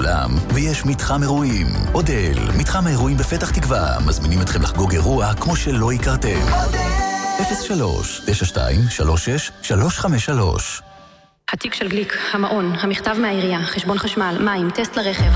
אולם, ויש מתחם אירועים. אודל, מתחם האירועים בפתח תקווה, מזמינים אתכם לחגוג אירוע כמו שלא הכרתם. 03-92-36-353. התיק של גליק, המעון, המכתב מהעירייה, חשבון חשמל, מים, טסט לרכב.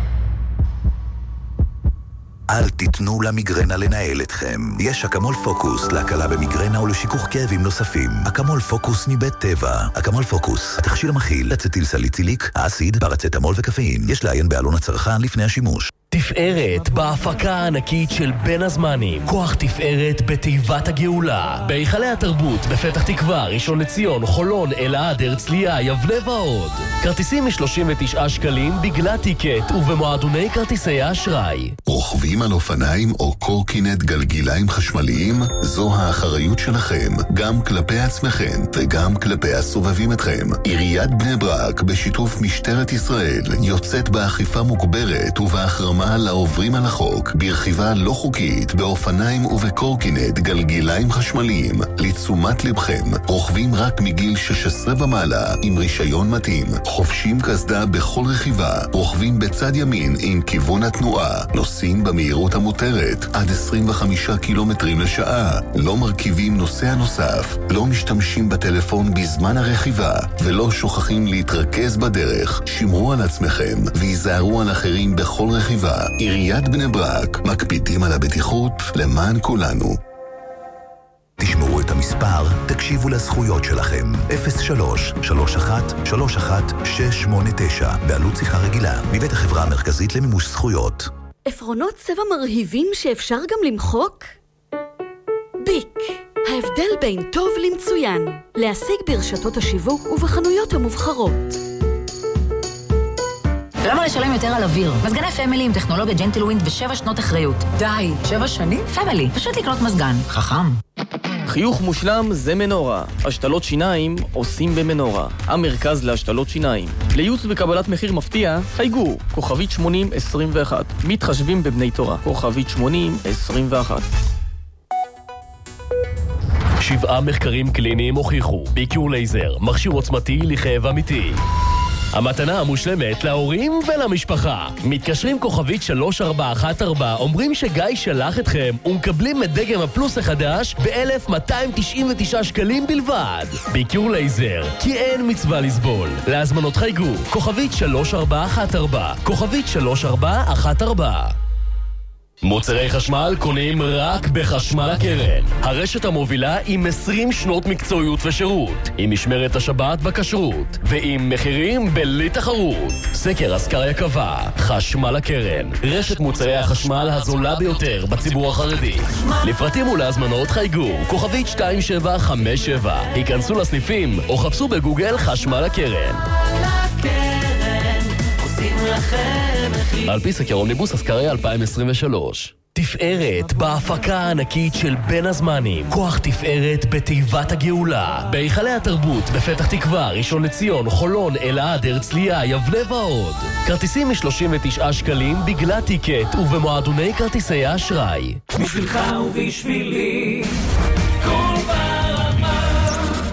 אל תיתנו למיגרנה לנהל אתכם. יש אקמול פוקוס להקלה במיגרנה ולשיכוך כאבים נוספים. אקמול פוקוס מבית טבע. אקמול פוקוס, התכשיר המכיל אצטיל סליציליק, אסיד, פרצטמול וקפאין. יש לעיין בעלון הצרכן לפני השימוש. תפארת בהפקה הענקית של בין הזמנים. כוח תפארת בתיבת הגאולה. בהיכלי התרבות בפתח תקווה, ראשון לציון, חולון, אלעד, הרצליה, יבנה ועוד. כרטיסים מ-39 שקלים בגלל טיקט ובמועדוני כרטיסי האשראי. רוכבים על אופניים או קורקינט גלגיליים חשמליים? זו האחריות שלכם, גם כלפי עצמכם וגם כלפי הסובבים אתכם. עיריית בני ברק בשיתוף משטרת ישראל יוצאת באכיפה מוגברת ובהחרמה לעוברים על החוק ברכיבה לא חוקית באופניים ובקורקינט גלגיליים חשמליים. לתשומת לבכם, רוכבים רק מגיל 16 ומעלה עם רישיון מתאים, חובשים קסדה בכל רכיבה, רוכבים בצד ימין עם כיוון התנועה, נוסעים במהירות המותרת עד 25 קילומטרים לשעה, לא מרכיבים נוסע נוסף, לא משתמשים בטלפון בזמן הרכיבה ולא שוכחים להתרכז בדרך. שמרו על עצמכם והיזהרו על אחרים בכל רכיבה. עיריית בני ברק, מקפידים על הבטיחות למען כולנו. תשמרו את המספר, תקשיבו לזכויות שלכם. 03-31-31-689 בעלות שיחה רגילה מבית החברה המרכזית למימוש זכויות. עפרונות צבע מרהיבים שאפשר גם למחוק? ביק, ההבדל בין טוב למצוין. להשיג ברשתות השיווק ובחנויות המובחרות. למה לשלם יותר על אוויר? מזגני פמילי עם טכנולוגיה ג'נטלווינד ו7 שנות אחריות. די, 7 שנים? פמילי, פשוט לקנות מזגן. חכם. חיוך מושלם זה מנורה. השתלות שיניים עושים במנורה. המרכז להשתלות שיניים. לייעוץ וקבלת מחיר מפתיע, חייגו. כוכבית 8021. מתחשבים בבני תורה. כוכבית 8021. 7 מחקרים קליניים הוכיחו. ביקיור לייזר, מכשיר עוצמתי לכאב אמיתי. המתנה המושלמת להורים ולמשפחה. מתקשרים כוכבית 3414, אומרים שגיא שלח אתכם ומקבלים את דגם הפלוס החדש ב-1,299 שקלים בלבד. ביקיור לייזר, כי אין מצווה לסבול. להזמנות חייגו, כוכבית 3414, כוכבית 3414. מוצרי חשמל קונים רק בחשמל הקרן. הרשת המובילה עם 20 שנות מקצועיות ושירות, עם משמרת השבת בכשרות, ועם מחירים בלי תחרות. סקר אסקריה קבע, חשמל הקרן, רשת מוצרי החשמל הזולה ביותר בציבור החרדי. לפרטים ולהזמנות חייגו, כוכבית 2757. היכנסו לסניפים או חפשו בגוגל חשמל הקרן. על פי סקר אומניבוס אסקריה 2023. תפארת בהפקה הענקית של בין הזמנים. כוח תפארת בתיבת הגאולה. בהיכלי התרבות בפתח תקווה, ראשון לציון, חולון, אלעד, הרצליה, יבנה ועוד. כרטיסים מ-39 שקלים בגלל טיקט ובמועדוני כרטיסי האשראי. בשבילך ובשבילי כל ברמה.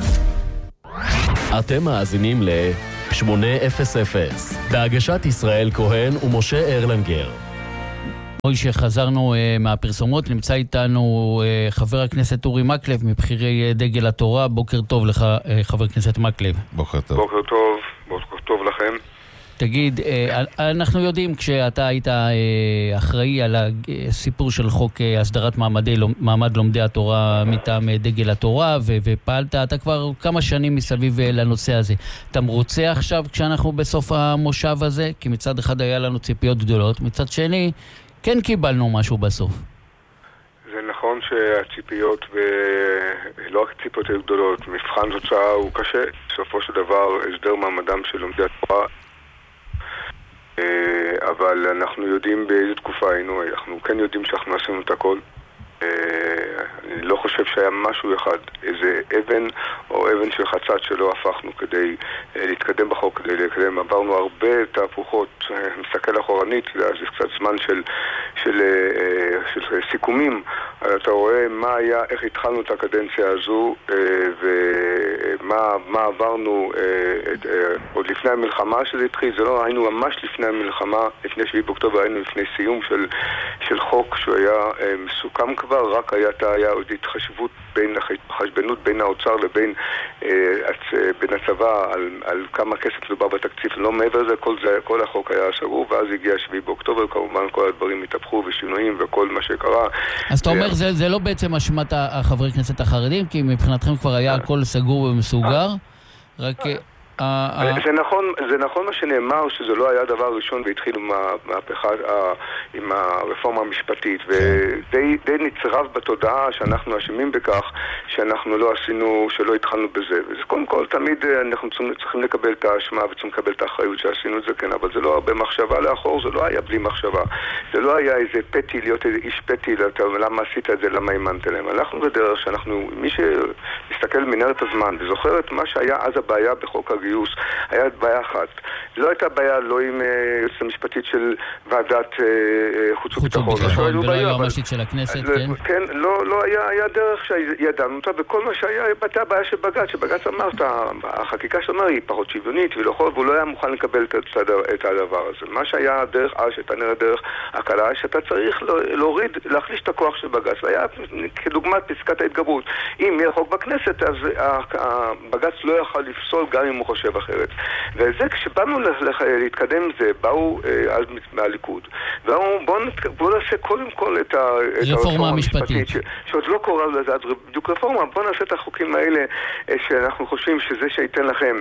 אתם מאזינים ל-800 בהגשת ישראל כהן ומשה ארלנגר. מוישה, חזרנו מהפרסומות, נמצא איתנו חבר הכנסת אורי מקלב מבחירי דגל התורה. בוקר טוב לך, חבר הכנסת מקלב. בוקר טוב. בוקר טוב לכם. תגיד, אנחנו יודעים כשאתה היית אחראי על הסיפור של חוק הסדרת מעמד לומדי התורה מטעם דגל התורה, ופעלת, אתה כבר כמה שנים מסביב לנושא הזה. אתה מרוצה עכשיו כשאנחנו בסוף המושב הזה? כי מצד אחד היה לנו ציפיות גדולות, מצד שני כן קיבלנו משהו בסוף. זה נכון שהציפיות, לא רק ציפיות גדולות, מבחן תוצאה הוא קשה. בסופו של דבר, הסדר מעמדם של לומדי התורה, אבל אנחנו יודעים באיזו תקופה היינו, אנחנו כן יודעים שאנחנו עשינו את הכל. אני לא חושב שהיה משהו אחד, איזה אבן או אבן של חצת שלא הפכנו כדי להתקדם בחוק, כדי לקדם. עברנו הרבה תהפוכות, מסתכל אחורנית, זה קצת זמן של סיכומים, אז אתה רואה מה היה, איך התחלנו את הקדנציה הזו, ומה עברנו עוד לפני המלחמה שזה התחיל. זה לא, היינו ממש לפני המלחמה, לפני 7 באוקטובר, היינו לפני סיום של חוק שהוא היה מסוכם כבר, רק היה עוד התחשבות חשבנות בין האוצר לבין הצבא על כמה כסף מדובר בתקציב, לא מעבר לזה, כל החוק היה סגור, ואז הגיע 7 באוקטובר, כמובן כל הדברים התהפכו ושינויים וכל מה שקרה. אז אתה אומר, זה לא בעצם אשמת החברי כנסת החרדים, כי מבחינתכם כבר היה הכל סגור ומסוגר, רק... זה נכון מה שנאמר, שזה לא היה דבר ראשון והתחיל מהפכה עם הרפורמה המשפטית, ודי נצרב בתודעה שאנחנו אשמים בכך שאנחנו לא עשינו, שלא התחלנו בזה. וזה קודם כל תמיד אנחנו צריכים לקבל את האשמה וצריכים לקבל את האחריות שעשינו את זה, כן, אבל זה לא הרבה מחשבה לאחור, זה לא היה בלי מחשבה, זה לא היה איזה פתי, להיות איזה איש פתי, למה עשית את זה, למה אימנת להם. אנחנו בדרך שאנחנו, מי שמסתכל מנהרת הזמן וזוכר את מה שהיה אז הבעיה בחוק הגיוס, היה בעיה אחת. לא הייתה בעיה לא עם יועצת המשפטית של ועדת חוץ וביטחון, ולא היה המשית של הכנסת, כן? כן, לא היה דרך שידענו אותה, וכל מה שהיה הייתה בעיה של בג"ץ, שבג"ץ אמר, החקיקה שאומר היא פחות שוויונית, והוא לא היה מוכן לקבל את הדבר הזה. מה שהיה הדרך אז, שהייתה נראה דרך הקלה, שאתה צריך להוריד, להחליש את הכוח של בג"ץ, והיה כדוגמת פסקת ההתגברות. אם יהיה חוק בכנסת, אז בג"ץ לא יוכל לפסול גם אם הוא חושב אחרת. וזה כשבאנו להתקדם זה, באו אז מהליכוד, בואו נעשה קודם כל את הרפורמה המשפטית, שעוד לא קורה לזה בדיוק רפורמה, בואו נעשה את החוקים האלה שאנחנו חושבים שזה שייתן לכם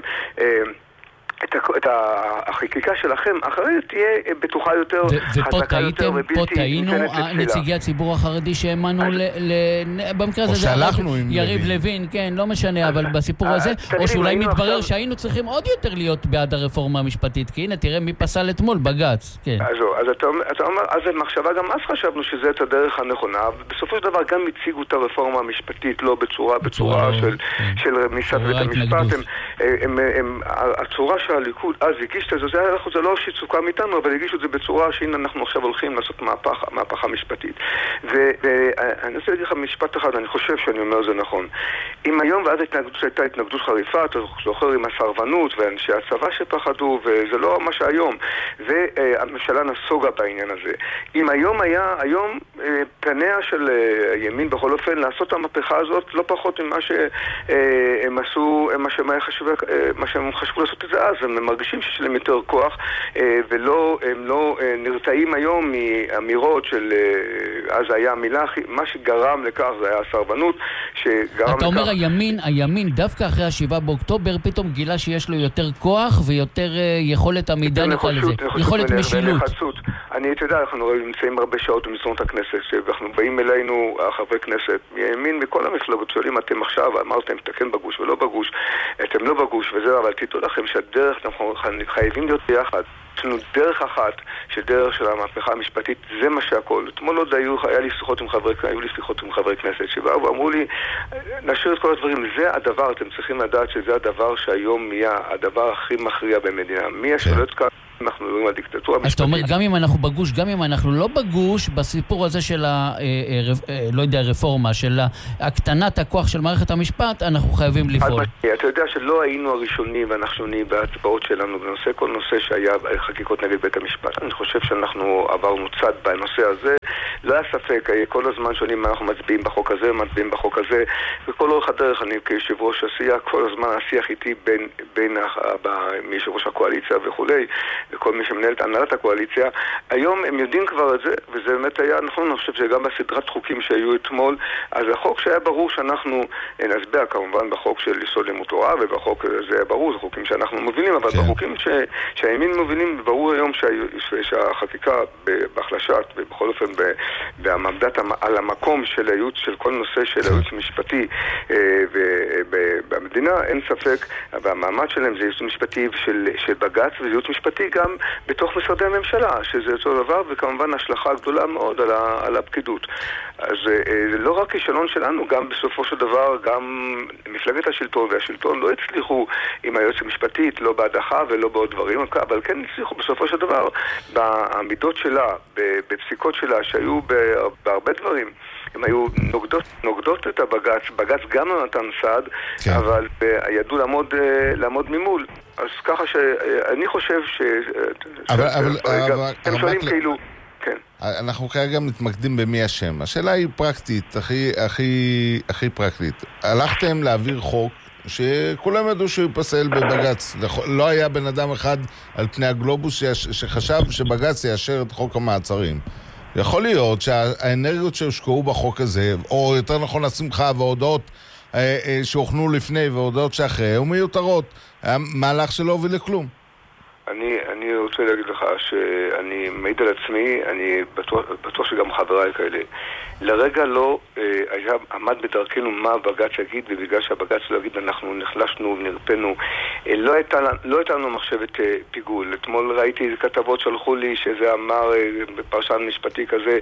את החקיקה שלכם, אחרת תהיה בטוחה יותר, חזקה יותר ובלתי פה טעינו נציגי הציבור החרדי שהאמנו במקרה הזה יריב לוין, כן, לא משנה, אבל בסיפור הזה, או שאולי מתברר שהיינו צריכים עוד יותר להיות בעד הרפורמה המשפטית, כי הנה, תראה מי פסל אתמול, בג"ץ, כן. אז אתה אומר, אז מחשבה, גם אז חשבנו שזה את הדרך הנכונה, ובסופו של דבר גם הציגו את הרפורמה המשפטית, לא בצורה של רמיסת בית המשפט, הצורה שהליכוד אז הגיש את זה, זה לא שסוכם איתנו, אבל הגישו את זה בצורה שהנה אנחנו עכשיו הולכים לעשות מהפכה משפטית. ואני רוצה להגיד לך משפט אחד, אני חושב שאני אומר זה נכון. אם היום ואז הייתה התנגדות חריפה, אתה זוכר עם הסרבנות ואנשי הצבא שפחדו, וזה לא מה שהיום. והממשלה נסוגה בעניין הזה. אם היום פניה של ימין בכל אופן לעשות את המהפכה הזאת לא פחות ממה שהם עשו, מה שהם חשבו לעשות את זה אז, הם מרגישים שיש להם יותר כוח, והם לא נרתעים היום מאמירות של אז היה המילה, מה שגרם לכך זה היה הסרבנות, אתה אומר הימין דווקא אחרי 7 באוקטובר פתאום גילה שיש לו יותר כוח ויותר יכולת עמידה, נקרא לזה, יכולת משילות. אתה יודע, אנחנו נמצאים הרבה שעות במסדרונות הכנסת, שאנחנו באים אלינו, חברי כנסת, מימין מכל המפלגות, שואלים, אתם עכשיו, אמרתם, תקן בגוש ולא בגוש, אתם לא בגוש וזה, אבל תדעו לכם שהדרך, אנחנו חייבים להיות ביחד. יש לנו דרך אחת, שדרך של המהפכה המשפטית, זה מה שהכל. אתמול עוד היו לי שיחות עם חברי כנסת שבאו ואמרו לי, נשאיר את כל הדברים, זה הדבר, אתם צריכים לדעת שזה הדבר שהיום יהיה הדבר הכי מכריע במדינה. מי השולט כאן? אנחנו מדברים על דיקטטורה משפטית. אז אתה אומר, גם אם אנחנו בגוש, גם אם אנחנו לא בגוש, בסיפור הזה של לא יודע, רפורמה, של הקטנת הכוח של מערכת המשפט, אנחנו חייבים לפעול. אתה יודע שלא היינו הראשונים והנחשונים בהצבעות שלנו בנושא, כל נושא שהיה חקיקות נגד בית המשפט. אני חושב שאנחנו עברנו צד בנושא הזה. לא היה ספק, כל הזמן שונים אנחנו מצביעים בחוק הזה, מצביעים בחוק הזה, וכל אורך הדרך אני כיושב ראש עשייה, כל הזמן השיח איתי בין מיושב ראש הקואליציה וכולי, וכל מי שמנהל את הנהלת הקואליציה. היום הם יודעים כבר את זה, וזה באמת היה נכון, אני חושב שגם בסדרת חוקים שהיו אתמול, אז החוק שהיה ברור שאנחנו נסבע כמובן בחוק של יסוד לימוד תורה, ובחוק זה היה ברור, זה חוקים שאנחנו מובילים, אבל בחוקים שהימין מובילים, ברור היום שהחקיקה בהחלשת, ובכל אופן והמעמדת על המקום של הייעוץ, של כל נושא של הייעוץ המשפטי במדינה, אין ספק, והמעמד שלהם זה ייעוץ משפטי של בג"ץ, וזה ייעוץ משפטי גם בתוך משרדי הממשלה, שזה אותו דבר, וכמובן השלכה גדולה מאוד על הפקידות. אז זה לא רק כישלון שלנו, גם בסופו של דבר, גם מפלגת השלטון והשלטון לא הצליחו עם היועץ המשפטית, לא בהדחה ולא בעוד דברים, אבל כן הצליחו בסופו של דבר בעמידות שלה, בפסיקות שלה, שהיו בהרבה דברים, הם היו נוגדות את הבג"ץ, בג"ץ גם לא נתן סעד, אבל ידעו לעמוד ממול. אז ככה שאני חושב הם שואלים כאילו, כן. אנחנו כרגע מתמקדים במי השם. השאלה היא פרקטית, הכי פרקטית. הלכתם להעביר חוק שכולם ידעו שהוא ייפסל בבג"ץ. לא היה בן אדם אחד על פני הגלובוס שחשב שבג"ץ יאשר את חוק המעצרים. יכול להיות שהאנרגיות שהושקעו בחוק הזה, או יותר נכון השמחה וההודעות שהוכנו לפני וההודעות שאחרי, היו מיותרות. היה מהלך שלא הוביל לכלום. אני רוצה להגיד לך שאני מעיד על עצמי, אני בטוח שגם חבריי כאלה. לרגע לא עמד בדרכנו מה הבג"ץ יגיד, ובגלל שהבג"ץ לא יגיד אנחנו נחלשנו ונרפנו. לא הייתה לנו מחשבת פיגול. אתמול ראיתי כתבות שלחו לי שזה אמר בפרשן משפטי כזה.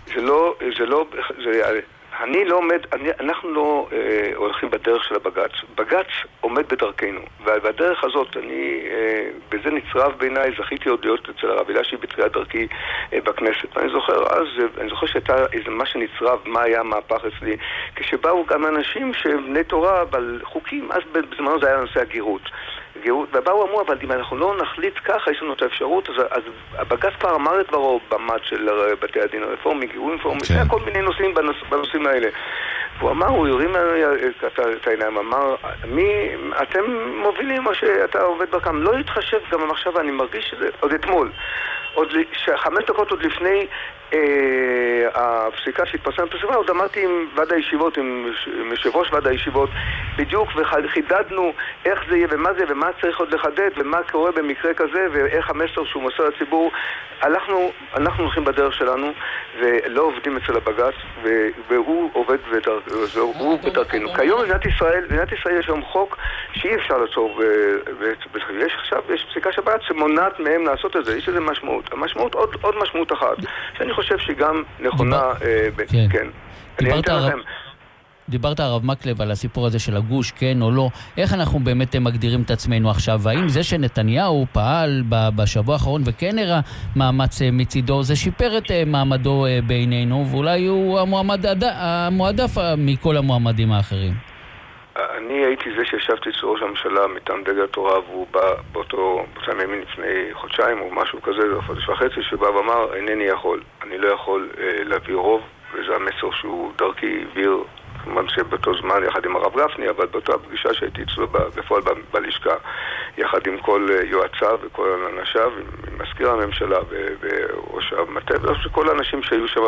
אנחנו לא הולכים בדרך של הבג"ץ. בג"ץ עומד בדרכנו, ובדרך הזאת בזה נצרב בעיניי, זכיתי עוד להיות אצל הרב אלישיב בתחילת דרכי בכנסת. אני זוכר שהייתה איזה מה שנצרב, מה היה מהפך אצלי, כשבאו גם אנשים שבני תורה, אבל חוקים, אז בזמנו זה היה נושא הגירות. ובאו אמרו, אבל אם אנחנו לא נחליט ככה, יש לנו את האפשרות, אז הבג"ץ כבר אמר את דברו במד של בתי הדין הרפורמי, גירויים רפורמי, היה כל מיני נושאים בנושאים האלה. והוא אמר, הוא יורים את העיניים, אמר, אתם מובילים או שאתה עובד ברקם? לא יתחשב גם במחשבה, אני מרגיש שזה עוד אתמול. 5 דקות עוד לפני הפסיקה שהתפרסם בפסיקה, עוד אמרתי עם ועד הישיבות, עם יושב ראש ועד הישיבות, בדיוק, וחידדנו איך זה יהיה ומה זה ומה צריך עוד לחדד ומה קורה במקרה כזה ואיך המסר שהוא מוסר לציבור. אנחנו הולכים בדרך שלנו ולא עובדים אצל הבג"ץ, והוא עובד בדרכנו. כיום במדינת ישראל יש היום חוק שאי אפשר לעצור, יש פסיקה של בג"ץ שמונעת מהם לעשות את זה. יש איזה משמעות. המשמעות עוד משמעות אחת שאני חושב שהיא גם נכונה. כן. דיברת הרב מקלב על הסיפור הזה של הגוש, כן או לא. איך אנחנו באמת מגדירים את עצמנו עכשיו? והאם זה שנתניהו פעל בשבוע האחרון וכן הראה מאמץ מצידו, זה שיפר את מעמדו בעינינו, ואולי הוא המועדף מכל המועמדים האחרים? אני הייתי זה שישבתי אצל ראש הממשלה מטעם דגל התורה, והוא בא באותם ימים לפני חודשיים או משהו כזה, חודש וחצי, שבא ואמר, אינני יכול, אני לא יכול להביא רוב, וזה המסר שהוא דרכי העביר, כמובן שבאותו זמן יחד עם הרב גפני, אבל באותה פגישה שהייתי אצלו בפועל בלשכה, יחד עם כל יועציו וכל אנשיו, עם מזכיר הממשלה וראש המטה, וכל האנשים שהיו שם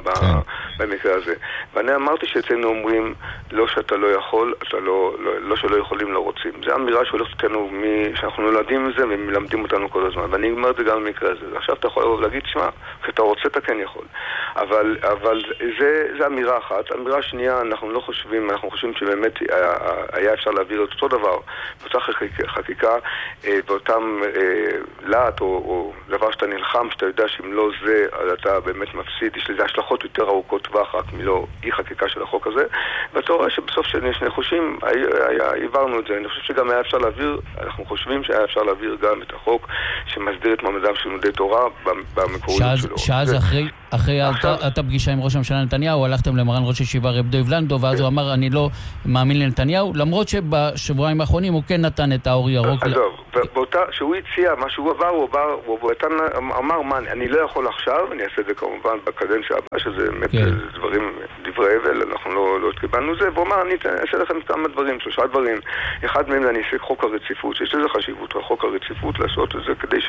במקרה הזה. ואני אמרתי שאצלנו אומרים, לא שאתה לא יכול, לא שלא יכולים, לא רוצים. זו אמירה שהולכת אותנו, שאנחנו נולדים עם זה ומלמדים אותנו כל הזמן. ואני אומר את זה גם במקרה הזה. עכשיו אתה יכול להגיד, שמע, כשאתה רוצה אתה כן יכול. אבל זה אמירה אחת. אמירה שנייה, אנחנו לא חושבים, אנחנו חושבים שבאמת היה אפשר להעביר את אותו דבר, באותה חקיקה, באותם לאט או דבר שאתה נלחם, שאתה יודע שאם לא זה, אז אתה באמת מפסיד, יש לזה השלכות יותר ארוכות טווח, רק מלא אי חקיקה של החוק הזה, ואתה רואה שבסוף שני חושים, העברנו את זה. אני חושב שגם היה אפשר להעביר, אנחנו חושבים שהיה אפשר להעביר גם את החוק שמסדיר את מעמדם של לומדי תורה במקוריות שלו. שאז אחרי את הפגישה עם ראש הממשלה נתניהו, הלכתם למרן ראש ישיבה רב דב לנדו, ואז הוא אמר, אני לא מאמין לנתניהו, למרות שבשבועיים האחרונים הוא כן נתן את האור ירוק. שהוא הציע מה שהוא עבר, הוא אמר, אני לא יכול עכשיו, אני אעשה את זה כמובן בקדנציה הבאה, שזה באמת דברי אבל, אנחנו לא התקבלנו זה, והוא אמר, אני אעשה לכם כמה דברים, 3 דברים. אחד מהם זה אני אעשה חוק הרציפות, שיש לזה חשיבות, חוק הרציפות לעשות את זה, כדי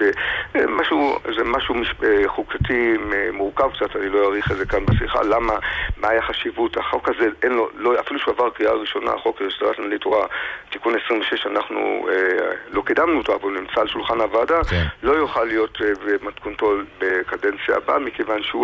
שזה משהו חוקתי מורכב קצת, אני לא אעריך את זה כאן בשיחה, מה היה חשיבות, החוק הזה, אפילו שהוא עבר קריאה ראשונה, החוק הסדרת לומדי תורה, תיקון 26, אנחנו לא קידמנו אותו, אבל הוא נמצא על שולחן הוועדה, לא יוכל להיות במתכונתו בקדנציה הבאה, מכיוון שהוא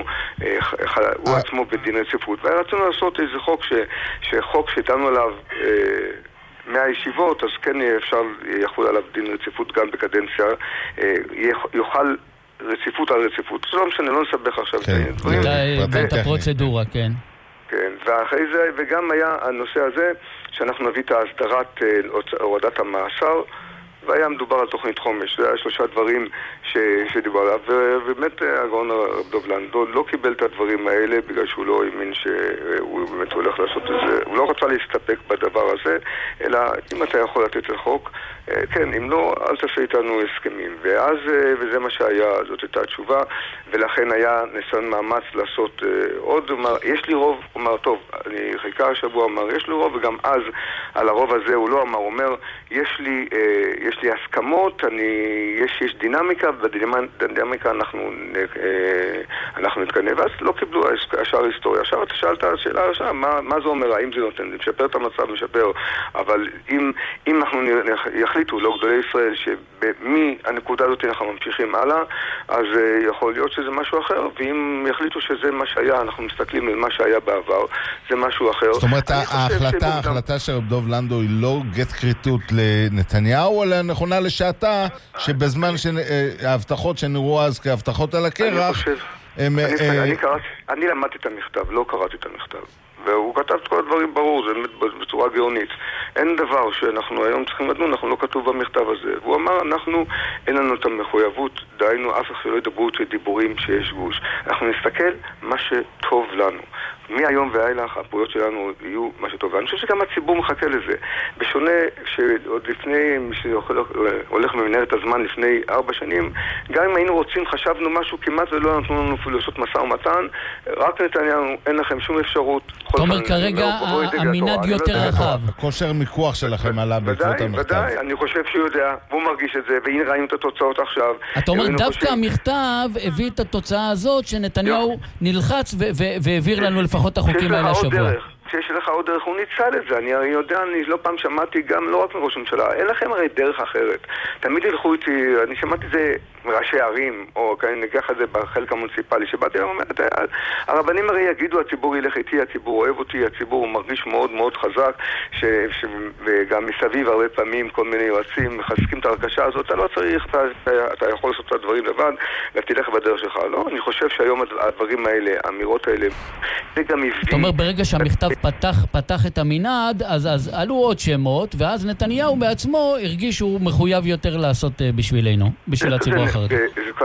עצמו בדין רציפות. ורצינו לעשות איזה חוק שדנו עליו מהישיבות, אז כן אפשר יחול עליו דין רציפות גם בקדנציה, יוכל רציפות על רציפות. זה לא משנה, לא נסבך עכשיו את הפרוצדורה, כן. כן, ואחרי זה, וגם היה הנושא הזה, שאנחנו נביא את ההסדרת הורדת המאסר, והיה מדובר על תוכנית חומש. זה היה 3 דברים שדיבר עליו, ובאמת הגאון הרב דב לנדו לא קיבל את הדברים האלה בגלל שהוא לא האמין שהוא באמת הולך לעשות את זה. הוא לא רצה להסתפק בדבר הזה, אלא אם אתה יכול לתת לחוק, כן, אם לא, אל תעשה איתנו הסכמים. וזה מה שהיה, זאת הייתה התשובה, ולכן היה ניסיון מאמץ לעשות עוד, יש לי רוב, הוא אמר, טוב, אני חיכה השבוע, אמר, יש לי רוב, וגם אז על הרוב הזה הוא לא אמר, הוא אומר, יש לי הסכמות, יש דינמיקה, ובדינמיקה אנחנו נתקנה, ואז לא קיבלו השאר היסטוריה. עכשיו אתה שאלת השאלה השאלה, מה זה אומר, האם זה נותן, זה משפר את המצב, משפר, אבל אם אנחנו יחליטו, לא גדולי ישראל, שמהנקודה הזאת אנחנו ממשיכים הלאה, אז יכול להיות שזה משהו אחר, ואם יחליטו שזה מה שהיה, אנחנו מסתכלים על מה שהיה בעבר, זה משהו אחר. זאת אומרת, ההחלטה של רב דב לנדו היא לא גט קריטות לנתניהו, אלא נכונה לשעתה, שבזמן ההבטחות שנראו אז כהבטחות על הקרח, אני למדתי את המכתב, לא קראתי את המכתב. והוא כתב את כל הדברים ברור, זה בצורה גאונית. אין דבר שאנחנו היום צריכים לדון, אנחנו לא כתוב במכתב הזה. והוא אמר, אין לנו את המחויבות, דיינו, אף אחד לא ידברו את דיבורים שיש גוש. אנחנו נסתכל מה שטוב לנו. מהיום והילך הפעולות שלנו יהיו מה שטוב. ואני חושב שגם הציבור מחכה לזה. בשונה שעוד לפני, שהולך ממנהרת הזמן לפני 4 שנים, גם אם היינו רוצים, חשבנו משהו, כמעט ולא נתנו לנו אפילו לעשות משא ומתן, רק נתניהו, אין לכם שום אפשרות. זאת אומרת, כרגע המנהד יותר רחב. הכושר מיקוח שלכם עלה בעקבות המכתב. ודאי, אני חושב שהוא יודע, והוא מרגיש את זה, והנה ראינו את התוצאות עכשיו. אתה אומר, דווקא המכתב הביא את התוצאה הזאת, שנתניהו נלחץ והעביר לנו לפחות החוקים האלה השבוע. שיש לך עוד דרך, הוא ניצל את זה. אני יודע, אני לא פעם שמעתי גם, לא רק מראש הממשלה, אין לכם הרי דרך אחרת. תמיד ילכו איתי, אני שמעתי זה מראשי ערים, או אני נגח את זה בחלק המוניציפלי, שבאתי ואומרת, הרבנים הרי יגידו, הציבור ילך איתי, הציבור אוהב אותי, הציבור מרגיש מאוד מאוד חזק, וגם מסביב הרבה פעמים כל מיני יועצים מחזקים את הרכשה הזאת, אתה לא צריך, אתה יכול לעשות את הדברים לבד, ותלך בדרך שלך. לא, אני חושב שהיום הדברים האלה, האמירות האלה, זה גם הביא... זאת אומרת, ברגע שהמכתב פתח את המנעד, אז עלו עוד שמות, ואז נתניהו בעצמו הרגיש שהוא מחויב יותר לעשות בשבילנו, בשביל הציבור החרדי.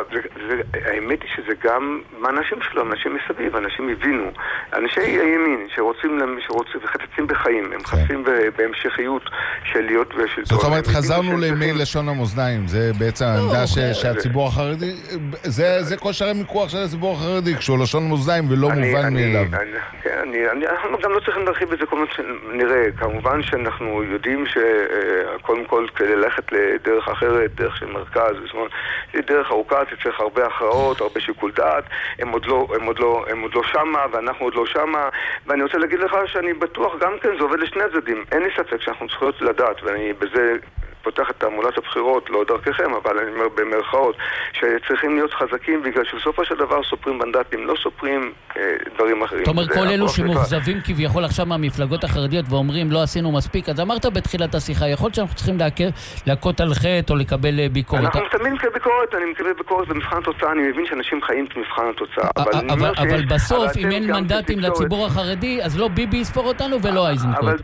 האמת היא שזה גם מהאנשים שלו, אנשים מסביב, אנשים הבינו, אנשי הימין שרוצים וחפצים בחיים, הם חפצים בהמשכיות של להיות ושלטון. זאת אומרת, חזרנו לימי לשון המאזניים, זה בעצם העמדה שהציבור החרדי, זה כושר המיקוח של הציבור החרדי, כשהוא לשון מאזניים ולא מובן מאליו. אנחנו גם לא צריכים להרחיב את זה כל מה שנראה. כמובן שאנחנו יודעים שקודם כל כדי ללכת לדרך אחרת, דרך של מרכז, זה דרך ארוכה, צריך הרבה הכרעות, הרבה שיקול דעת, הם עוד לא שמה, ואנחנו עוד לא שמה, ואני רוצה להגיד לך שאני בטוח גם כן, זה עובד לשני הצדדים. אין לי ספק שאנחנו צריכים לדעת, ואני בזה פותח את תעמולת הבחירות, לא דרככם, אבל אני אומר במרכאות, שצריכים להיות חזקים, בגלל שבסופו של דבר סופרים מנדטים, לא סופרים דברים אחרים. זאת אומרת, כל אלו שמוחזבים כביכול עכשיו מהמפלגות החרדיות ואומרים, לא עשינו מספיק, אז אמרת בתחילת השיחה, יכול להיות שאנחנו צריכים להכות על חטא או לקבל ביקורת. אנחנו תמיד מקבל ביקורת, אני מקבל ביקורת במבחן התוצאה, אני מבין שאנשים חיים את מבחן התוצאה. אבל בסוף, אם אין מנדטים לציבור החרדי, אז לא ביבי יספור אותנו ולא איזנקוט. אבל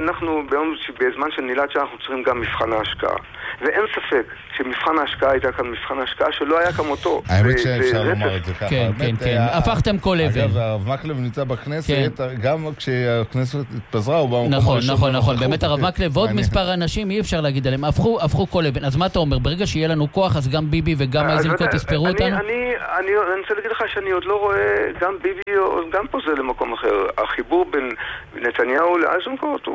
בזמן של נילת שעה אנחנו צריכים גם מבחן ההשקעה. ואין ספק שמבחן ההשקעה הייתה כאן מבחן ההשקעה שלא היה כמותו. האמת שאפשר לומר את זה ככה. כן, כן, כן. הפכתם כל אבן. אגב, הרב מקלב נמצא בכנסת, גם כשהכנסת התפזרה הוא במקום הראשון. נכון, נכון. באמת הרב מקלב ועוד מספר אנשים אי אפשר להגיד עליהם. הפכו כל אבן. אז מה אתה אומר? ברגע שיהיה לנו כוח, אז גם ביבי וגם איזנקוט יספרו אותנו? אני רוצה להגיד לך שאני עוד לא רואה גם ביבי, גם פה זה למקום אחר. החיבור בין נתניהו לאיזנקוט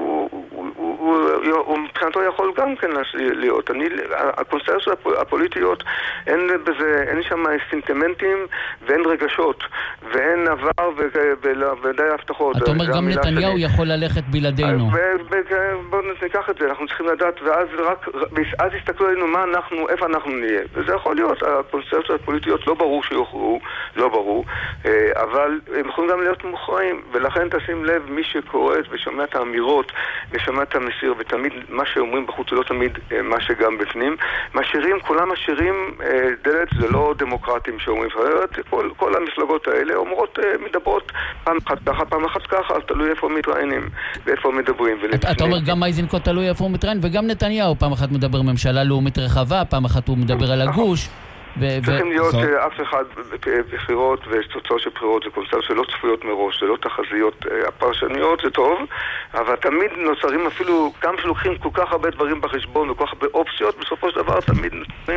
הוא מבחינתו יכול גם כן להיות. הקונסטלציות הפוליטיות, אין שם סנטימנטים ואין רגשות ואין עבר ודי הבטחות. אתה אומר גם נתניהו יכול ללכת בלעדינו. בואו ניקח את זה, אנחנו צריכים לדעת, ואז יסתכלו עלינו איפה אנחנו נהיה. וזה יכול להיות, הקונסטלציות הפוליטיות לא ברור שיוכרו, לא ברור, אבל הם יכולים גם להיות מוכרעים, ולכן תשים לב מי שקוראת ושומע את האמירות ושומע את מסיר, ותמיד מה שאומרים בחוץ זה לא תמיד מה שגם בפנים. כולם משאירים דלת, זה לא דמוקרטים שאומרים, כל המפלגות האלה אומרות, מדברות פעם אחת ככה, אז תלוי איפה מתראיינים ואיפה מדברים. אתה אומר גם איזנקוט תלוי איפה הוא מתראיין, וגם נתניהו פעם אחת מדבר ממשלה לאומית רחבה, פעם אחת הוא מדבר על הגוש. צריכים להיות אף אחד בחירות ותוצאות של בחירות זה קונספט שלא צפויות מראש, זה לא תחזיות, הפרשניות זה טוב, אבל תמיד נוצרים אפילו, גם שלוקחים כל כך הרבה דברים בחשבון וכל כך הרבה אופציות, בסופו של דבר תמיד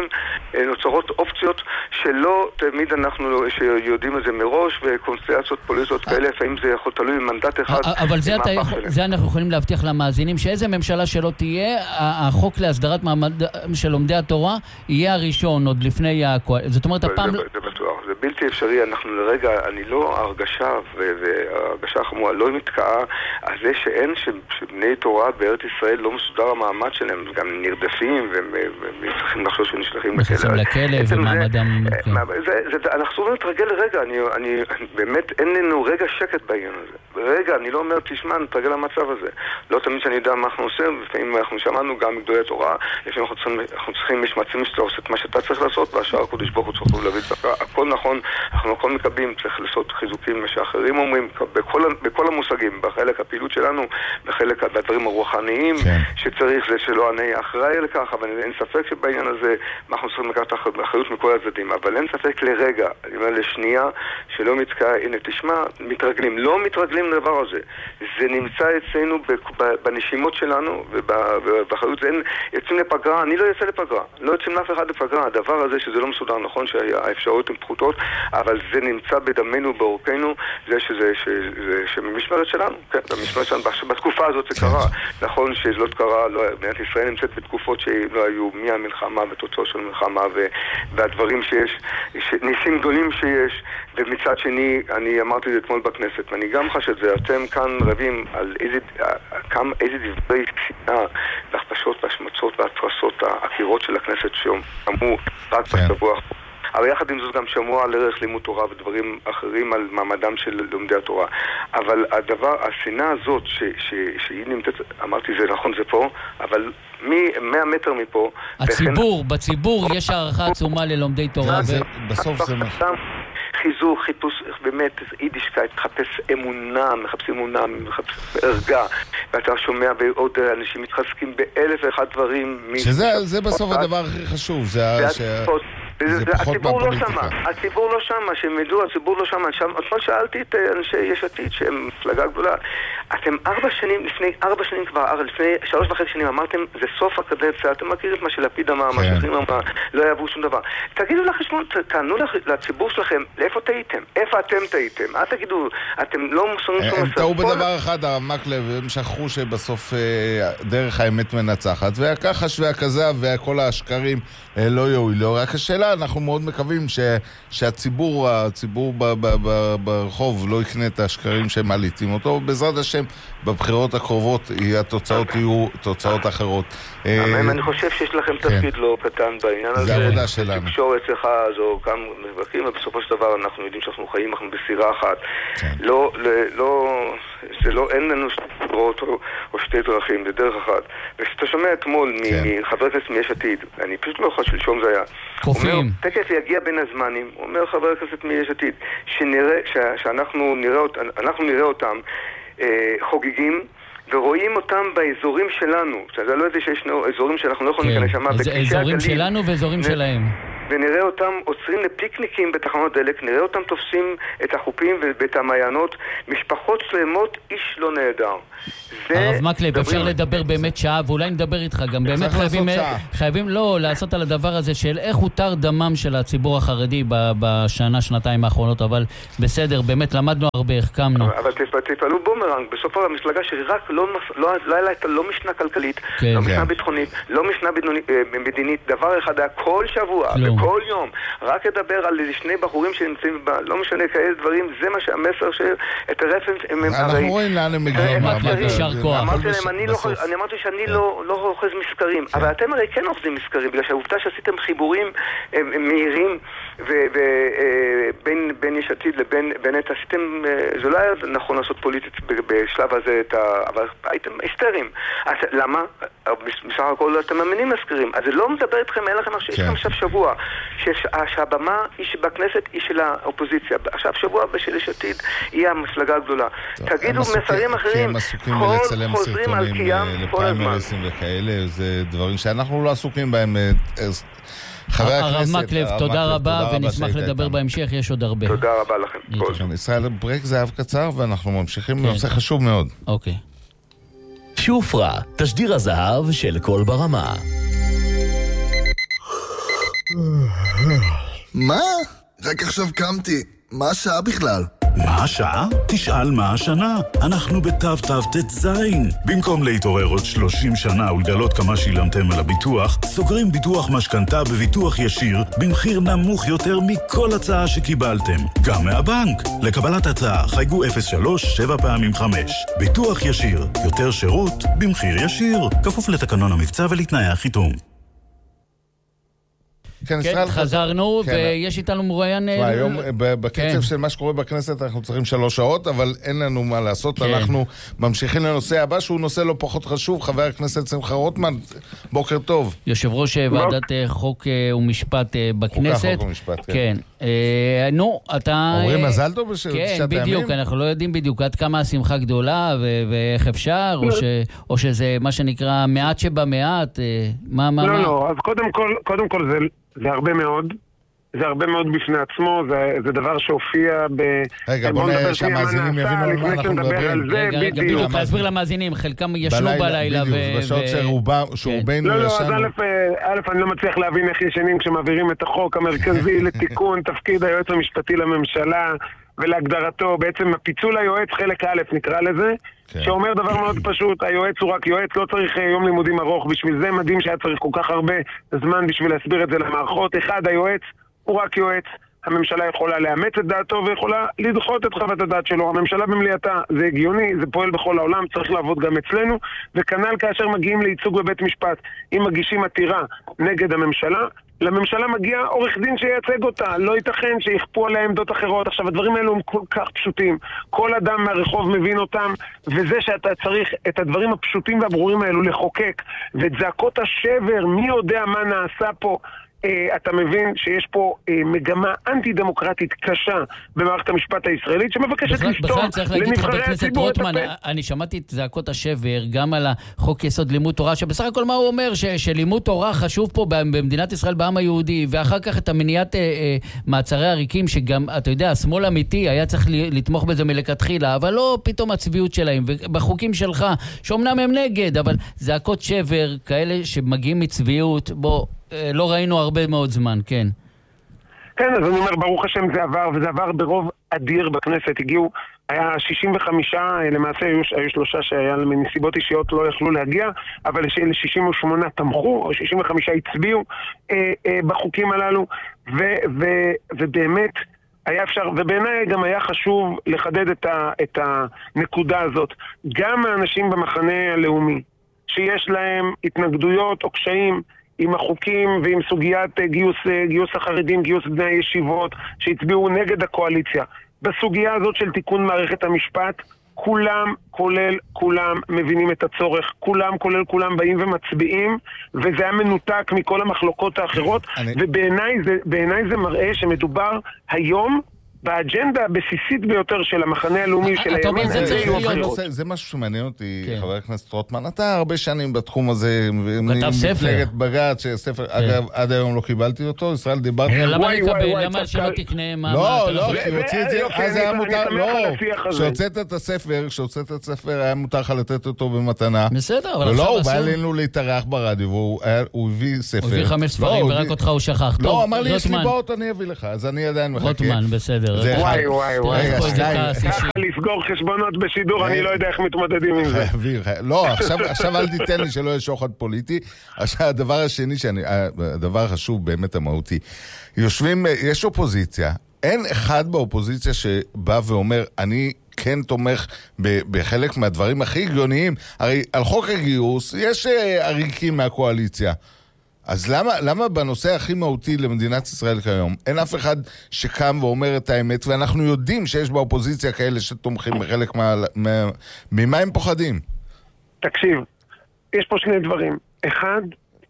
נוצרות אופציות שלא תמיד אנחנו שיודעים את זה מראש, וקונסטלציות פוליטיות כאלה, לפעמים זה יכול תלוי במנדט אחד. אבל זה אנחנו יכולים להבטיח למאזינים, שאיזה ממשלה שלא תהיה, החוק להסדרת מעמד של לומדי התורה יהיה הראשון עוד לפני זאת אומרת, הפעם... זה בטוח, זה בלתי אפשרי, אנחנו לרגע, אני לא הרגשה, והרגשה החמורה לא מתקעה על זה שאין, שבני תורה בארץ ישראל לא מסודר המעמד שלהם, גם נרדפים, וצריכים לחשוב שנשלחים לכלא ומעמדם... אנחנו לא נתרגל לרגע, באמת אין לנו רגע שקט בעניין הזה. רגע, אני לא אומר, תשמע, נתרגל למצב הזה. לא תמיד שאני יודע מה אנחנו עושים, לפעמים אנחנו שמענו גם מגדולי תורה, לפעמים אנחנו צריכים, יש מצבים שאתה עושה את מה שאתה צריך לעשות, והשאר הקודש ברוך הוא צריך להביא את הכל נכון, אנחנו הכל מקבלים, צריך לעשות חיזוקים מה שאחרים אומרים, בכל המושגים, בחלק הפעילות שלנו, בחלק הדברים הרוחניים, שצריך זה שלא אני אחראי לכך, אבל אין ספק שבעניין הזה, אנחנו צריכים לקחת אחריות מכל הצדדים, אבל אין ספק לרגע, אני אומר לשנייה, שלא מתקעה, הנה תשמע, מתרגלים, לא מתרגלים לדבר הזה, זה נמצא אצלנו בנשימות שלנו, ובאחריות זה יוצאים לפגרה, אני לא יוצא לפגרה, לא יוצאים לאף אחד לפגרה, הדבר הזה שזה לא מסודר, נכון שהאפשרויות הן פחותות, אבל זה נמצא בדמנו, בעורקנו, זה שבמשמרת שלנו, כן, במשמרת שלנו, בתקופה הזאת זה קרה, נכון שזה לא קרה, מדינת ישראל נמצאת בתקופות שלא היו מהמלחמה ותוצאות של מלחמה, והדברים שיש, ניסים גדולים שיש, ומצד שני, אני אמרתי את זה אתמול בכנסת, ואני גם חש את זה, אתם כאן רבים על איזה דברי שנאה, והכפשות והשמצות והתרסות, העקירות של הכנסת שאמרו רק בשבוע. אבל יחד עם זאת גם שמעו על ערך לימוד תורה ודברים אחרים על מעמדם של לומדי התורה. אבל השנאה הזאת שהיא נמצאת, אמרתי זה נכון זה פה, אבל 100 מטר מפה... בציבור יש הערכה עצומה ללומדי תורה. בסוף זה חיזור, חיפוש, באמת, יידישקייט, מחפש אמונה, מחפש ערגה, ואתה שומע בעוד אנשים מתחזקים באלף ואחד דברים. שזה בסוף הדבר הכי חשוב, הציבור לא שמה, הציבור לא שמה, שמדעו, הציבור לא שמה. אתמול שאלתי את אנשי יש עתיד שהם מפלגה גדולה, אתם 4 שנים, לפני 4 שנים כבר, לפני 3.5 שנים אמרתם, זה סוף הקדנציה, אתם מכירים את מה שלפיד אמר, מה שאחרים אמר, לא יעברו שום דבר. תגידו לחשבון, תענו לציבור שלכם, לאיפה טעיתם? איפה אתם טעיתם? אל תגידו, אתם לא מוסרים שום... הם טעו בדבר אחד, הרב מקלב, הם שכחו שבסוף דרך האמת מנצחת, והכחש והכזב וכל השקרים לא יועילו. רק השאלה, אנחנו מאוד מקווים שהציבור ברחוב לא יקנה את השקרים שמעליתים אותו, בעזרת השם בבחירות הקרובות התוצאות יהיו תוצאות אחרות. אני חושב שיש לכם תפקיד לא קטן בעניין הזה. זה העבודה שלנו. תקשור אצלך זו כמה מבקים, ובסופו של דבר אנחנו יודעים שאנחנו חיים, אנחנו בסירה אחת. אין לנו שתי דברות או שתי דרכים, זה דרך אחת. וכשאתה שומע אתמול מחבר הכנסת מיש עתיד, אני פשוט לא יכול שלשום זה היה. קופים. תקף יגיע בין הזמנים, אומר חבר הכנסת מיש עתיד, שאנחנו נראה אותם חוגגים, ורואים אותם באזורים שלנו. זה לא יודע שיש אזורים שאנחנו לא יכולים להיכנס שם. אזורים שלנו ואזורים שלהם. ונראה אותם עוצרים לפיקניקים בתחנות דלק, נראה אותם תופסים את החופים ואת המעיינות, משפחות שלמות, איש לא נהדר. הרב מקלב, אפשר לדבר באמת שעה, ואולי נדבר איתך גם, באמת חייבים לא לעשות על הדבר הזה של איך הותר דמם של הציבור החרדי בשנה-שנתיים האחרונות, אבל בסדר, באמת למדנו הרבה, החכמנו. אבל תפעלו בומרנג, בסוף המפלגה שרק לא משנה כלכלית, לא משנה ביטחונית, לא משנה מדינית, דבר אחד היה כל שבוע, כל יום, רק לדבר על שני בחורים שנמצאים לא משנה כאלה דברים, זה מה שהמסר את הרפן אנחנו רואים לאן הם מגיעים. אני אמרתי שאני לא אוחז מסקרים, אבל אתם הרי כן אוחזים מסקרים, בגלל שהעובדה שעשיתם חיבורים מהירים ובין יש עתיד לבין בנט עשיתם, זה לא היה נכון לעשות פוליטית בשלב הזה, אבל הייתם היסטריים. אז למה? בסך הכל אתם מאמינים לסקרים. אז זה לא מדבר איתכם, אין לכם עכשיו שבוע, שהבמה היא בכנסת היא של האופוזיציה. עכשיו שבוע של יש עתיד היא המפלגה הגדולה. תגידו מסרים אחרים, כי הם עסוקים בלצלם סרטונים לפריימריסים וכאלה, זה דברים שאנחנו לא עסוקים בהם. הרב מקלב, תודה רבה, ונשמח לדבר בהמשך, יש עוד הרבה. תודה רבה לכם. ישראל, ברק זהב קצר, ואנחנו ממשיכים לנושא חשוב מאוד. אוקיי. שופרה, תשדיר הזהב של כל ברמה. מה? רק עכשיו קמתי. מה השעה בכלל? מה השעה? תשאל מה השנה. אנחנו בתו-תו-תת זין. במקום להתעורר עוד 30 שנה ולגלות כמה שילמתם על הביטוח, סוגרים ביטוח משכנתה בביטוח ישיר במחיר נמוך יותר מכל הצעה שקיבלתם. גם מהבנק. לקבלת הצעה חייגו 03-7x5. ביטוח ישיר. יותר שירות במחיר ישיר. כפוף לתקנון המבצע ולתנאי החיתום. כן, חזרנו, ויש איתנו מרואיין... היום, בקצב של מה שקורה בכנסת, אנחנו צריכים 3 שעות, אבל אין לנו מה לעשות. אנחנו ממשיכים לנושא הבא, שהוא נושא לא פחות חשוב. חבר הכנסת שמחה רוטמן, בוקר טוב. יושב ראש ועדת חוק ומשפט בכנסת. חוק ומשפט, כן. נו, אתה... אומרים מזל טוב בשעת הימים? כן, בדיוק, אנחנו לא יודעים בדיוק עד כמה השמחה גדולה, ואיך אפשר, או שזה מה שנקרא מעט שבמעט. לא, אז קודם כל זה הרבה מאוד. זה הרבה מאוד בפני עצמו, זה דבר שהופיע רגע, בוא נראה שהמאזינים יבינו על מה אנחנו מדברים. רגע, בדיוק, להסביר למאזינים, חלקם ישנו בלילה. בדיוק, בשעות שרובנו לא, אז ישנו. א', אני לא מצליח להבין איך ישנים כשמעבירים את החוק המרכזי לתיקון תפקיד היועץ המשפטי לממשלה ולהגדרתו, בעצם הפיצול היועץ חלק א' נקרא לזה, שאומר דבר מאוד פשוט, היועץ הוא רק יועץ, לא צריך יום לימודים ארוך, בשביל זה מדהים שהיה צריך כל כך הרבה זמן בשביל להסביר את זה למערכות. אחד, היועץ הוא רק יועץ, הממשלה יכולה לאמץ את דעתו ויכולה לדחות את חוות הדעת שלו. הממשלה במליאתה, זה הגיוני, זה פועל בכל העולם, צריך לעבוד גם אצלנו, וכנ"ל כאשר מגיעים לייצוג בבית משפט. אם מגישים עתירה נגד הממשלה, לממשלה מגיע עורך דין שייצג אותה, לא ייתכן שיכפו עליה עמדות אחרות. עכשיו, הדברים האלו הם כל כך פשוטים, כל אדם מהרחוב מבין אותם, וזה שאתה צריך את הדברים הפשוטים והברורים האלו לחוקק, ואת זעקות השבר, מי יודע מה נעשה פה, אתה מבין שיש פה מגמה אנטי-דמוקרטית קשה במערכת המשפט הישראלית, שמבקשת לפתור לנבחרי הציבור את הפה. אני שמעתי את זעקות השבר גם על החוק יסוד לימוד תורה, שבסך הכל מה הוא אומר? שלימוד תורה חשוב פה במדינת ישראל בעם היהודי, ואחר כך את המניעת מעצרי הריקים, שגם, אתה יודע, השמאל אמיתי היה צריך לתמוך בזה מלכתחילה, אבל לא פתאום הצביעות שלהם, ובחוקים שלך, שאומנם הם נגד, אבל זעקות שבר, כאלה שמגיעים מצביעות, בוא... לא ראינו הרבה מאוד זמן, כן. כן, אז אני אומר, ברוך השם זה עבר, וזה עבר ברוב אדיר בכנסת. הגיעו, היה 65, למעשה היו 3 שהיה מנסיבות אישיות לא יכלו להגיע, אבל 68 תמכו, או 65 הצביעו בחוקים הללו, ובאמת היה אפשר, ובעיניי גם היה חשוב לחדד את הנקודה הזאת. גם האנשים במחנה הלאומי, שיש להם התנגדויות או קשיים, עם החוקים ועם סוגיית גיוס החרדים, גיוס בני הישיבות שהצביעו נגד הקואליציה. בסוגיה הזאת של תיקון מערכת המשפט, כולם, כולל כולם, מבינים את הצורך. כולם, כולל כולם, באים ומצביעים, וזה היה מנותק מכל המחלוקות האחרות, ובעיניי זה מראה שמדובר היום באג'נדה הבסיסית ביותר של המחנה הלאומי של הימין. זה משהו שמעניין אותי, חבר הכנסת רוטמן. אתה הרבה שנים בתחום הזה, כתב ספר. בג"ץ, ספר, אגב, עד היום לא קיבלתי אותו, ישראל דיברתי. למה שלא תקנה? לא, כשהוציא את זה, אז היה מותר, כשהוצאת את הספר, היה מותר לך לתת אותו במתנה. בסדר, אבל עכשיו הוא בא אלינו להתארח ברדיו, והוא הביא ספר. הוא הביא 5 ספרים, ורק אותך הוא שכח. לא, אמר לי, יש לי באות, אני אביא לך, אז אני עדיין מחכה. רוטמן, בסדר. וואי. ככה לסגור חשבונות בשידור, אני לא יודע איך מתמודדים עם זה. לא, עכשיו אל תיתן לי שלא יש שוחד פוליטי. עכשיו, הדבר השני, הדבר החשוב באמת המהותי, יש אופוזיציה, אין אחד באופוזיציה שבא ואומר, אני כן תומך בחלק מהדברים הכי הגיוניים. הרי על חוק הגיוס יש עריקים מהקואליציה. אז למה בנושא הכי מהותי למדינת ישראל כיום, אין אף אחד שקם ואומר את האמת, ואנחנו יודעים שיש באופוזיציה כאלה שתומכים בחלק ממה הם פוחדים? תקשיב, יש פה שני דברים. אחד,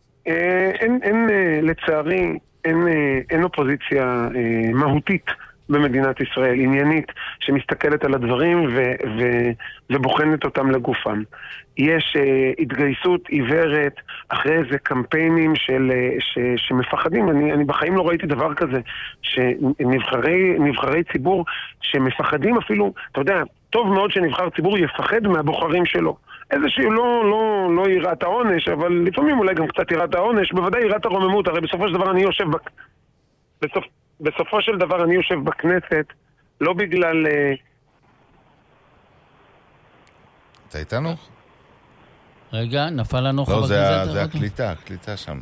לצערי, אין אופוזיציה מהותית במדינת ישראל, עניינית, שמסתכלת על הדברים ובוחנת אותם לגופם. יש התגייסות עיוורת אחרי איזה קמפיינים שמפחדים. אני בחיים לא ראיתי דבר כזה, שנבחרי ציבור שמפחדים אפילו, אתה יודע, טוב מאוד שנבחר ציבור יפחד מהבוחרים שלו. איזושהי לא יראת העונש, אבל לפעמים אולי גם קצת יראת העונש, בוודאי יראת הרוממות, הרי בסופו של דבר אני יושב בכנסת, לא בגלל... אתה איתנו? רגע, נפל לנו חבר כנסת. לא, זה הקליטה שם.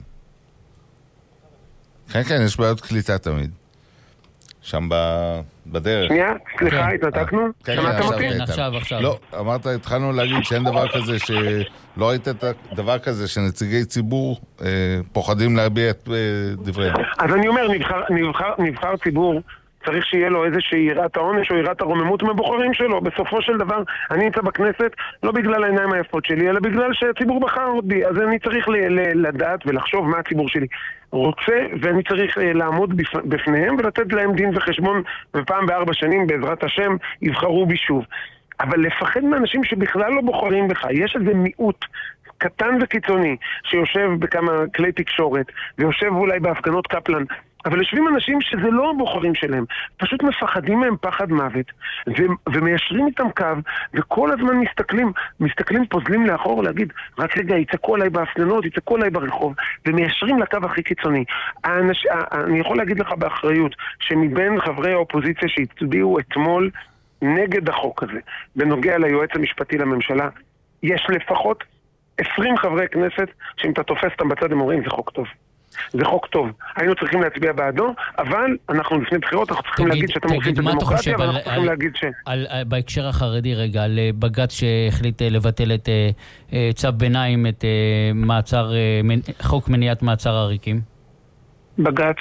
כן, יש בעיות קליטה תמיד. שם בדרך. שנייה, סליחה, התנתקנו? שמעתם אותי? עכשיו. לא, אמרת, התחלנו להגיד שאין דבר כזה, שלא ראית את הדבר כזה, שנציגי ציבור פוחדים להביע את דבריהם. אז אני אומר, נבחר ציבור, צריך שיהיה לו איזושהי יראת העונש או יראת הרוממות מהבוחרים שלו. בסופו של דבר, אני נמצא בכנסת לא בגלל העיניים היפות שלי, אלא בגלל שהציבור בחר אותי. אז אני צריך לדעת ולחשוב מה הציבור שלי רוצה, ואני צריך לעמוד בפניהם ולתת להם דין וחשבון, ופעם ב4 שנים בעזרת השם יבחרו בי שוב. אבל לפחד מאנשים שבכלל לא בוחרים בך. יש איזה מיעוט קטן וקיצוני שיושב בכמה כלי תקשורת ויושב אולי בהפגנות קפלן, אבל יושבים אנשים שזה לא הבוחרים שלהם, פשוט מפחדים מהם פחד מוות, ומיישרים איתם קו, וכל הזמן מסתכלים, פוזלים לאחור להגיד, רק רגע, יצעקו עליי בהפגנות, יצעקו עליי ברחוב, ומיישרים לקו הכי קיצוני. אני יכול להגיד לך באחריות, שמבין חברי האופוזיציה שהצביעו אתמול נגד החוק הזה, בנוגע ליועץ המשפטי לממשלה, יש לפחות 20 חברי כנסת, שאם אתה תופס אותם בצד הם אומרים, זה חוק טוב. זה חוק טוב. היינו צריכים להצביע בעדו, אבל אנחנו לפני בחירות, אנחנו צריכים להגיד שאתם רוצים את הדמוקרטיה, אבל אנחנו צריכים להגיד ש... בהקשר החרדי רגע, על בג"ץ שהחליט לבטל את צו ביניים, את חוק מניעת מעצר עריקים. בג"ץ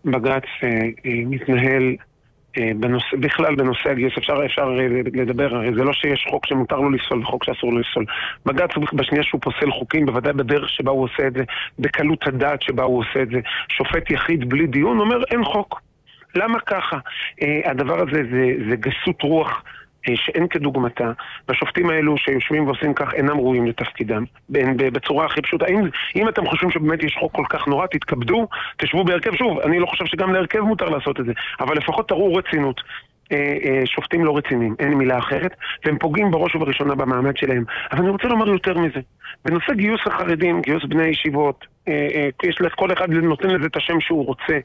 מתנהל בכלל בנושא הגיוס, אפשר לדבר, הרי זה לא שיש חוק שמותר לו לפסול וחוק שאסור לו לפסול. בג"ץ בשנייה שהוא פוסל חוקים, בוודאי בדרך שבה הוא עושה את זה, בקלות הדעת שבה הוא עושה את זה, שופט יחיד בלי דיון אומר אין חוק. למה ככה? הדבר הזה זה גסות רוח שאין כדוגמתה, והשופטים האלו שיושבים ועושים כך אינם ראויים לתפקידם, בצורה הכי פשוטה. אם אתם חושבים שבאמת יש חוק כל כך נורא, תתכבדו, תשבו בהרכב. שוב, אני לא חושב שגם להרכב מותר לעשות את זה, אבל לפחות תראו רצינות. שופטים לא רציניים, אין מילה אחרת, והם פוגעים בראש ובראשונה במעמד שלהם. אבל אני רוצה לומר יותר מזה. בנושא גיוס החרדים, גיוס בני ישיבות, יש לכל אחד נותן לזה את השם שהוא רוצה.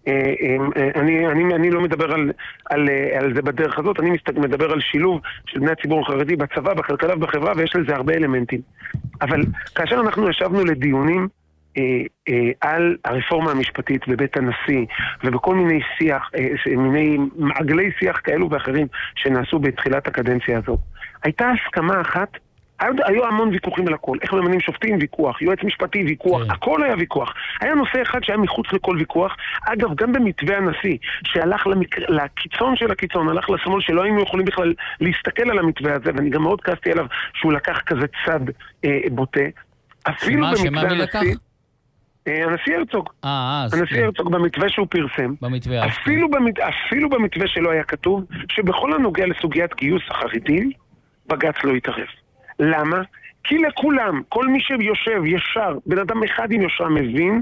אני לא מדבר על זה בדרך הזאת, אני מדבר על שילוב של בני הציבור החרדי בצבא, בכלכלה ובחברה, ויש לזה הרבה אלמנטים. אבל כאשר אנחנו ישבנו לדיונים על הרפורמה המשפטית בבית הנשיא ובכל מיני מיני מעגלי שיח כאלו ואחרים שנעשו בתחילת הקדנציה הזאת, הייתה הסכמה אחת. היו המון ויכוחים על הכל, איך ממנים שופטים ויכוח, יועץ משפטי ויכוח, הכל היה ויכוח. היה נושא אחד שהיה מחוץ לכל ויכוח, אגב גם במתווה הנשיא שהלך לקיצון של הקיצון, הלך לשמאל שלא היינו יכולים בכלל להסתכל על המתווה הזה, ואני גם מאוד כעסתי עליו שהוא לקח כזה צד בוטה. אפילו במתווה הנשיא, הנשיא הרצוג. הנשיא הרצוג במתווה שהוא פרסם, אפילו במתווה שלא היה כתוב, שבכל הנוגע לסוגיית גיוס החרדים, בג"ץ לא יתערב. למה? כי לכולם, כל מי שיושב ישר, בן אדם אחד עם יושרה מבין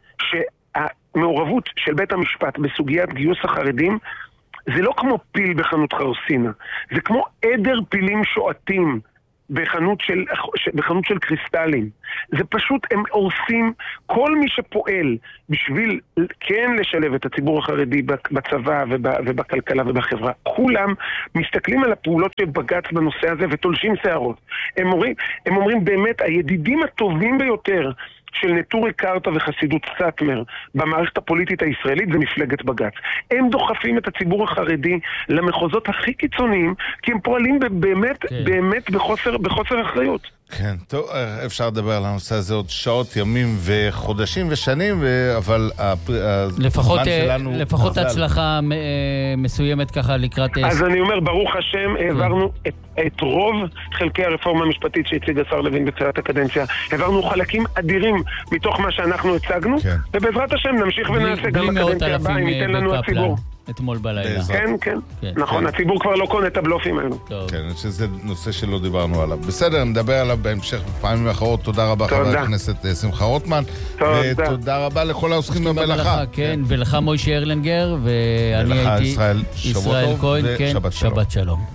שהמעורבות של בית המשפט בסוגיית גיוס החרדים זה לא כמו פיל בחנות חרסינה, זה כמו עדר פילים שועטים בחנות של קריסטלים. זה פשוט, הם הורסים כל מי שפועל בשביל כן לשלב את הציבור החרדי בצבא ובכלכלה ובחברה. כולם מסתכלים על הפעולות של בג"ץ בנושא הזה ותולשים שערות. הם אומרים באמת, הידידים הטובים ביותר של נטורי קרתא וחסידות סאטמר במערכת הפוליטית הישראלית זה מפלגת בג"ץ. הם דוחפים את הציבור החרדי למחוזות הכי קיצוניים, כי הם פועלים באמת בחוסר אחריות. כן, טוב, אפשר לדבר על הנושא הזה עוד שעות, ימים וחודשים ושנים, אבל לפחות הצלחה מסוימת ככה לקראת... אז אני אומר, ברוך השם, העברנו את רוב חלקי הרפורמה המשפטית שהציג השר לוין בתחילת הקדנציה. העברנו חלקים אדירים מתוך מה שאנחנו הצגנו, ובעזרת השם נמשיך ונעשה גם בקדנציה הבאה, אם ייתן לנו הציבור. אתמול בלילה. כן. נכון, הציבור כבר לא קונה את הבלופים האלו. כן, שזה נושא שלא דיברנו עליו. בסדר, נדבר עליו בהמשך בפעמים האחרות. תודה רבה, חבר הכנסת שמחה רוטמן. ותודה רבה לכל העוסקים במלאכה. כן, ולך מוישה ארלנגר, ואני הייתי ישראל כהן, כן, שבת שלום.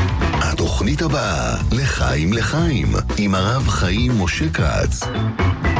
התוכנית הבאה, לחיים, עם הרב חיים משה כץ.